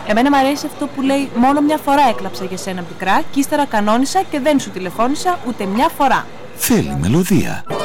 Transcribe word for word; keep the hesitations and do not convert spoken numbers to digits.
Εμένα μου αρέσει αυτό που λέει μόνο μια φορά έκλαψα για σένα πικρά και ύστερα κανόνισα και δεν σου τηλεφώνησα ούτε μια φορά. Θέλει μελωδία.